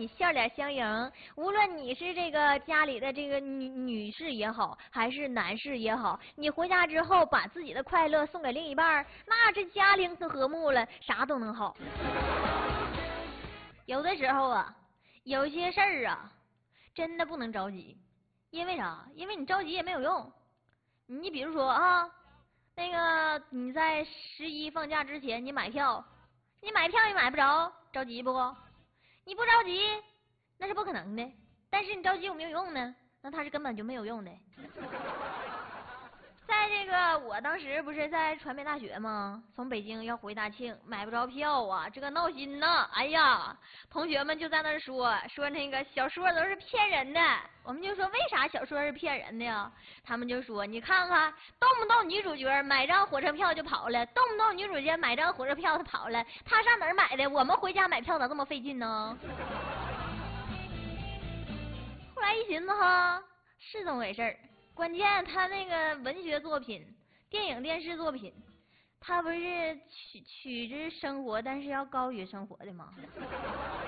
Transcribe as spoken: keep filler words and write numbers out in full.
笑脸相迎。无论你是这个家里的这个女女士也好，还是男士也好，你回家之后把自己的快乐送给另一半，那这家庭可和睦了，啥都能好。有的时候啊，有些事儿啊，真的不能着急，因为啥？因为你着急也没有用。你比如说啊，那个你在十一放假之前你买票，你买票也买不着，着急不？你不着急，那是不可能的。但是你着急有没有用呢？那它是根本就没有用的。在这个我当时不是在传媒大学吗？从北京要回大庆，买不着票啊，这个闹心呐！哎呀，同学们就在那说说那个小说都是骗人的。我们就说为啥小说是骗人的呀？他们就说你看看，动不动女主角买张火车票就跑了，动不动女主角买张火车票就跑了，她上哪儿买的？我们回家买票咋这么费劲呢？后来一寻思哈，是这么回事儿。关键他那个文学作品、电影、电视作品，他不是取取之生活，但是要高于生活的吗？